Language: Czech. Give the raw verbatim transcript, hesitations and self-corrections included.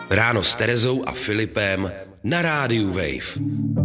Ráno s Terezou a Filipem na rádiu Wave.